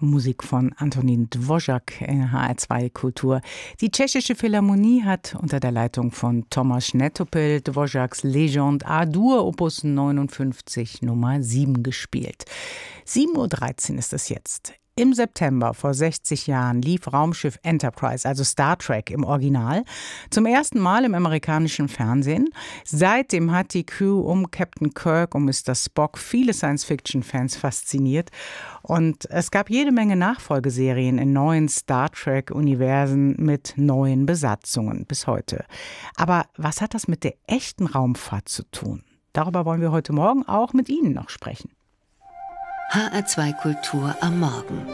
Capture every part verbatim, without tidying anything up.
Musik von Antonín Dvořák in H R zwei Kultur. Die Tschechische Philharmonie hat unter der Leitung von Tomáš Netopil Dvořáks Legende A-Dur Opus neunundfünfzig Nummer sieben gespielt. sieben Uhr dreizehn ist es jetzt. Im September vor sechzig Jahren lief Raumschiff Enterprise, also Star Trek im Original, zum ersten Mal im amerikanischen Fernsehen. Seitdem hat die Crew um Captain Kirk und Mister Spock viele Science-Fiction-Fans fasziniert. Und es gab jede Menge Nachfolgeserien in neuen Star Trek-Universen mit neuen Besatzungen bis heute. Aber was hat das mit der echten Raumfahrt zu tun? Darüber wollen wir heute Morgen auch mit Ihnen noch sprechen. H R zwei Kultur am Morgen.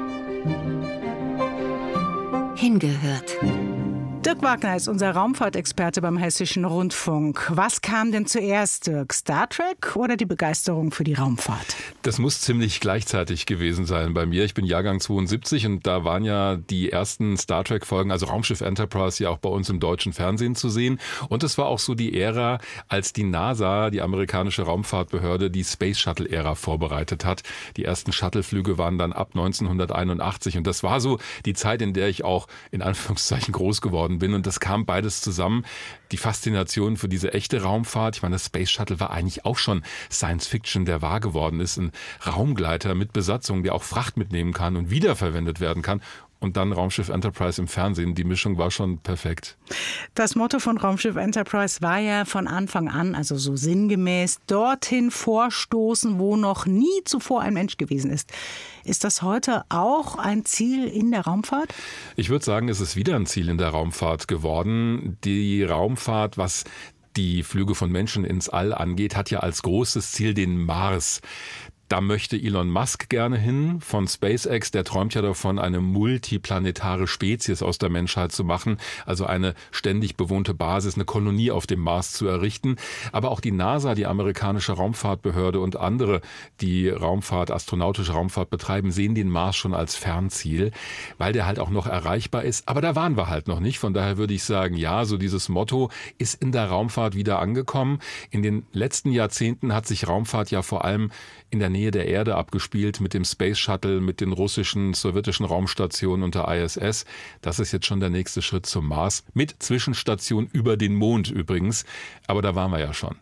Hingehört. Dirk Wagner ist unser Raumfahrtexperte beim Hessischen Rundfunk. Was kam denn zuerst, Dirk? Star Trek oder die Begeisterung für die Raumfahrt? Das muss ziemlich gleichzeitig gewesen sein bei mir. Ich bin Jahrgang zweiundsiebzig und da waren ja die ersten Star Trek-Folgen, also Raumschiff Enterprise, ja auch bei uns im deutschen Fernsehen zu sehen. Und es war auch so die Ära, als die NASA, die amerikanische Raumfahrtbehörde, die Space Shuttle-Ära vorbereitet hat. Die ersten Shuttle-Flüge waren dann ab neunzehnhunderteinundachtzig und das war so die Zeit, in der ich auch in Anführungszeichen groß geworden bin. Und das kam beides zusammen. Die Faszination für diese echte Raumfahrt. Ich meine, das Space Shuttle war eigentlich auch schon Science Fiction, der wahr geworden ist. Ein Raumgleiter mit Besatzung, der auch Fracht mitnehmen kann und wiederverwendet werden kann. Und dann Raumschiff Enterprise im Fernsehen. Die Mischung war schon perfekt. Das Motto von Raumschiff Enterprise war ja von Anfang an, also so sinngemäß, dorthin vorstoßen, wo noch nie zuvor ein Mensch gewesen ist. Ist das heute auch ein Ziel in der Raumfahrt? Ich würde sagen, es ist wieder ein Ziel in der Raumfahrt geworden. Die Raumfahrt, was die Flüge von Menschen ins All angeht, hat ja als großes Ziel den Mars. Da möchte Elon Musk gerne hin von SpaceX. Der träumt ja davon, eine multiplanetare Spezies aus der Menschheit zu machen. Also eine ständig bewohnte Basis, eine Kolonie auf dem Mars zu errichten. Aber auch die NASA, die amerikanische Raumfahrtbehörde und andere, die Raumfahrt, astronautische Raumfahrt betreiben, sehen den Mars schon als Fernziel, weil der halt auch noch erreichbar ist. Aber da waren wir halt noch nicht. Von daher würde ich sagen, ja, so dieses Motto ist in der Raumfahrt wieder angekommen. In den letzten Jahrzehnten hat sich Raumfahrt ja vor allem in der Nähe der Erde abgespielt mit dem Space Shuttle, mit den russischen, sowjetischen Raumstationen und der I S S. Das ist jetzt schon der nächste Schritt zum Mars. Mit Zwischenstation über den Mond übrigens. Aber da waren wir ja schon.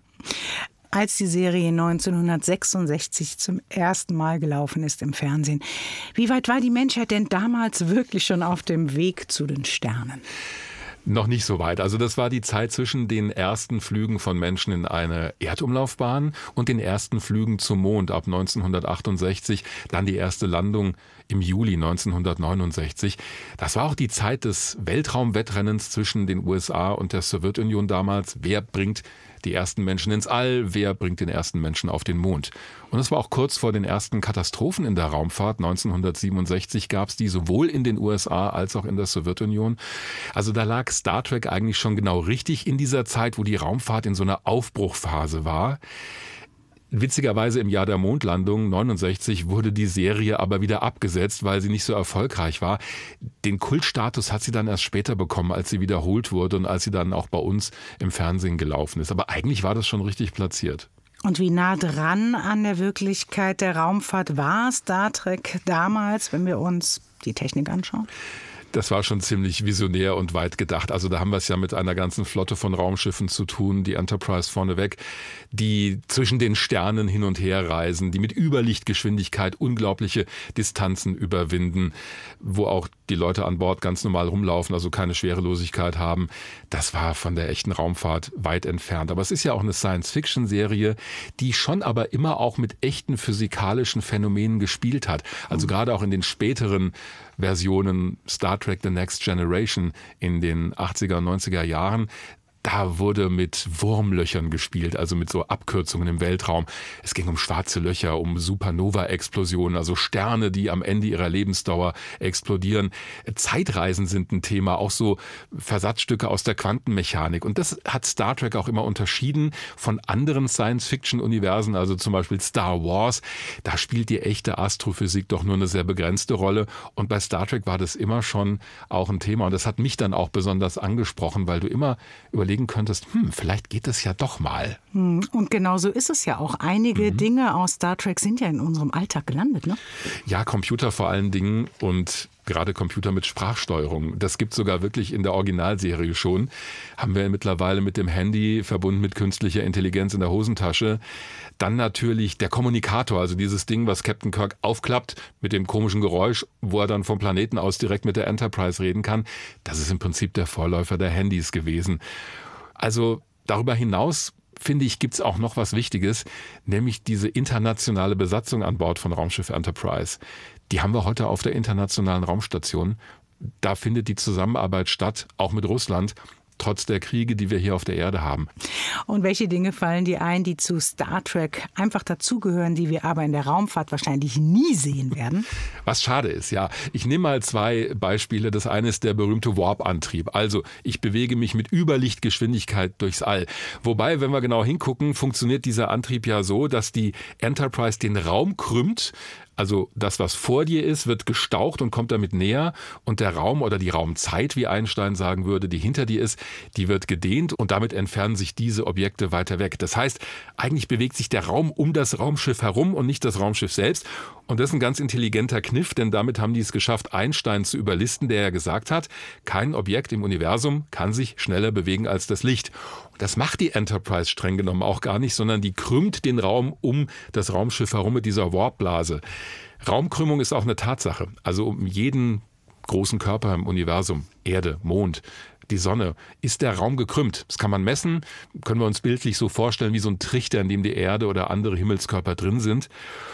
Als die Serie neunzehnhundertsechsundsechzig zum ersten Mal gelaufen ist im Fernsehen, wie weit war die Menschheit denn damals wirklich schon auf dem Weg zu den Sternen? Noch nicht so weit. Also das war die Zeit zwischen den ersten Flügen von Menschen in eine Erdumlaufbahn und den ersten Flügen zum Mond ab neunzehnhundertachtundsechzig, dann die erste Landung im Juli neunzehnhundertneunundsechzig. Das war auch die Zeit des Weltraumwettrennens zwischen den U S A und der Sowjetunion damals. Wer bringt die ersten Menschen ins All? Wer bringt den ersten Menschen auf den Mond? Und es war auch kurz vor den ersten Katastrophen in der Raumfahrt. neunzehnhundertsiebenundsechzig gab es die sowohl in den U S A als auch in der Sowjetunion. Also da lag Star Trek eigentlich schon genau richtig in dieser Zeit, wo die Raumfahrt in so einer Aufbruchphase war. Witzigerweise im Jahr der Mondlandung neunundsechzig wurde die Serie aber wieder abgesetzt, weil sie nicht so erfolgreich war. Den Kultstatus hat sie dann erst später bekommen, als sie wiederholt wurde und als sie dann auch bei uns im Fernsehen gelaufen ist. Aber eigentlich war das schon richtig platziert. Und wie nah dran an der Wirklichkeit der Raumfahrt war Star Trek damals, wenn wir uns die Technik anschauen? Das war schon ziemlich visionär und weit gedacht. Also da haben wir es ja mit einer ganzen Flotte von Raumschiffen zu tun, die Enterprise vorneweg, die zwischen den Sternen hin und her reisen, die mit Überlichtgeschwindigkeit unglaubliche Distanzen überwinden, wo auch die Leute an Bord ganz normal rumlaufen, also keine Schwerelosigkeit haben. Das war von der echten Raumfahrt weit entfernt. Aber es ist ja auch eine Science-Fiction-Serie, die schon aber immer auch mit echten physikalischen Phänomenen gespielt hat. Also gerade auch in den späteren Versionen Star Trek The Next Generation in den achtziger und neunziger Jahren. Da wurde mit Wurmlöchern gespielt, also mit so Abkürzungen im Weltraum. Es ging um schwarze Löcher, um Supernova-Explosionen, also Sterne, die am Ende ihrer Lebensdauer explodieren. Zeitreisen sind ein Thema, auch so Versatzstücke aus der Quantenmechanik. Und das hat Star Trek auch immer unterschieden von anderen Science-Fiction-Universen, also zum Beispiel Star Wars. Da spielt die echte Astrophysik doch nur eine sehr begrenzte Rolle. Und bei Star Trek war das immer schon auch ein Thema. Und das hat mich dann auch besonders angesprochen, weil du immer überlegst, überlegen könntest, hm, vielleicht geht es ja doch mal. Und genau so ist es ja auch. Einige mhm. Dinge aus Star Trek sind ja in unserem Alltag gelandet, ne? Ja, Computer vor allen Dingen und gerade Computer mit Sprachsteuerung. Das gibt es sogar wirklich in der Originalserie schon. Haben wir mittlerweile mit dem Handy verbunden mit künstlicher Intelligenz in der Hosentasche. Dann natürlich der Kommunikator, also dieses Ding, was Captain Kirk aufklappt mit dem komischen Geräusch, wo er dann vom Planeten aus direkt mit der Enterprise reden kann. Das ist im Prinzip der Vorläufer der Handys gewesen. Also darüber hinaus, finde ich, gibt es auch noch was Wichtiges, nämlich diese internationale Besatzung an Bord von Raumschiff Enterprise. Die haben wir heute auf der Internationalen Raumstation. Da findet die Zusammenarbeit statt, auch mit Russland, trotz der Kriege, die wir hier auf der Erde haben. Und welche Dinge fallen dir ein, die zu Star Trek einfach dazugehören, die wir aber in der Raumfahrt wahrscheinlich nie sehen werden? Was schade ist, ja. Ich nehme mal zwei Beispiele. Das eine ist der berühmte Warp-Antrieb. Also ich bewege mich mit Überlichtgeschwindigkeit durchs All. Wobei, wenn wir genau hingucken, funktioniert dieser Antrieb ja so, dass die Enterprise den Raum krümmt. Also das, was vor dir ist, wird gestaucht und kommt damit näher. Und der Raum oder die Raumzeit, wie Einstein sagen würde, die hinter dir ist, die wird gedehnt und damit entfernen sich diese Objekte weiter weg. Das heißt, eigentlich bewegt sich der Raum um das Raumschiff herum und nicht das Raumschiff selbst. Und das ist ein ganz intelligenter Kniff, denn damit haben die es geschafft, Einstein zu überlisten, der ja gesagt hat, kein Objekt im Universum kann sich schneller bewegen als das Licht. Und das macht die Enterprise streng genommen auch gar nicht, sondern die krümmt den Raum um das Raumschiff herum mit dieser Warpblase. Raumkrümmung ist auch eine Tatsache. Also um jeden großen Körper im Universum, Erde, Mond, die Sonne, ist der Raum gekrümmt. Das kann man messen, können wir uns bildlich so vorstellen wie so ein Trichter, in dem die Erde oder andere Himmelskörper drin sind.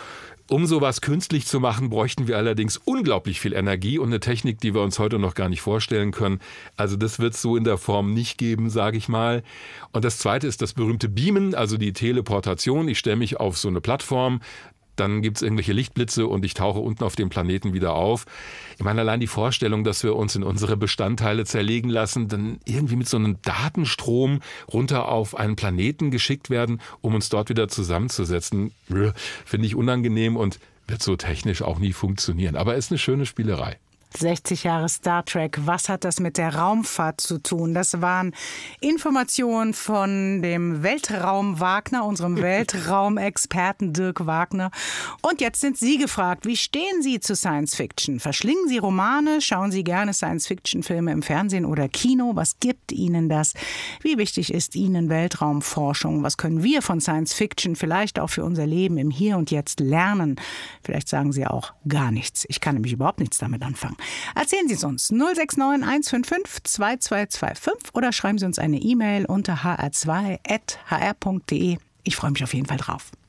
Um sowas künstlich zu machen, bräuchten wir allerdings unglaublich viel Energie und eine Technik, die wir uns heute noch gar nicht vorstellen können. Also das wird es so in der Form nicht geben, sage ich mal. Und das Zweite ist das berühmte Beamen, also die Teleportation. Ich stelle mich auf so eine Plattform, dann gibt es irgendwelche Lichtblitze und ich tauche unten auf dem Planeten wieder auf. Ich meine, allein die Vorstellung, dass wir uns in unsere Bestandteile zerlegen lassen, dann irgendwie mit so einem Datenstrom runter auf einen Planeten geschickt werden, um uns dort wieder zusammenzusetzen, finde ich unangenehm und wird so technisch auch nie funktionieren. Aber ist eine schöne Spielerei. sechzig Jahre Star Trek, was hat das mit der Raumfahrt zu tun? Das waren Informationen von dem Weltraum Wagner, unserem Weltraumexperten Dirk Wagner. Und jetzt sind Sie gefragt, wie stehen Sie zu Science Fiction? Verschlingen Sie Romane? Schauen Sie gerne Science-Fiction-Filme im Fernsehen oder Kino? Was gibt Ihnen das? Wie wichtig ist Ihnen Weltraumforschung? Was können wir von Science Fiction vielleicht auch für unser Leben im Hier und Jetzt lernen? Vielleicht sagen Sie auch gar nichts. Ich kann nämlich überhaupt nichts damit anfangen. Erzählen Sie es uns null sechs neun eins fünf fünf zwei zwei zwei fünf oder schreiben Sie uns eine E-Mail unter h r zwei at h r punkt d e. Ich freue mich auf jeden Fall drauf.